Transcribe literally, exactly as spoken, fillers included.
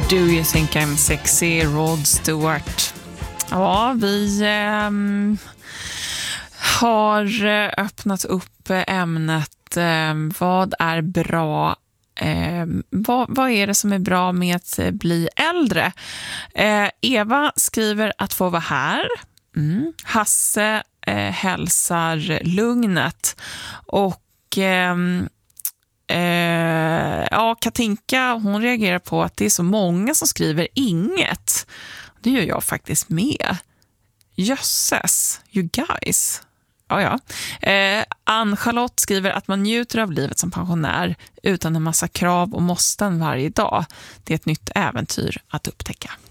Do you think I'm sexy, Rod Stewart? Ja, vi eh, har öppnat upp ämnet eh, vad är bra, eh, vad, vad är det som är bra med att bli äldre? Eh, Eva skriver att få vara här. Mm. Hasse eh, hälsar lugnet och eh, eh, ja, Katinka, hon reagerar på att det är så många som skriver inget. Det gör jag faktiskt med. Jösses, you guys. Ja, ja. Eh, Ann-Charlotte skriver att man njuter av livet som pensionär utan en massa krav och måsten varje dag. Det är ett nytt äventyr att upptäcka.